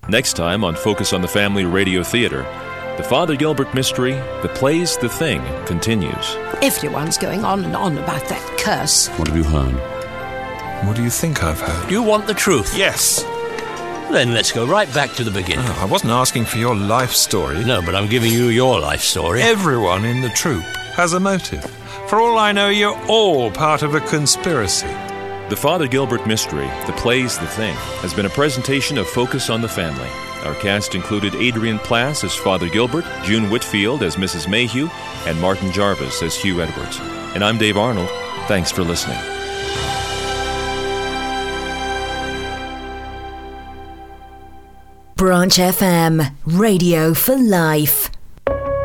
Next time on Focus on the Family Radio Theatre, the Father Gilbert mystery, The Play's the Thing, continues. Everyone's going on and on about that curse. What have you heard? What do you think I've heard? You want the truth? Yes. Then let's go right back to the beginning. I wasn't asking for your life story. No, but I'm giving you your life story. Everyone in the troupe has a motive. For all I know, you're all part of a conspiracy. The Father Gilbert mystery, The Play's the Thing, has been a presentation of Focus on the Family. Our cast included Adrian Plass as Father Gilbert, June Whitfield as Mrs. Mayhew, and Martin Jarvis as Hugh Edwards. And I'm Dave Arnold. Thanks for listening. Branch FM, Radio for Life.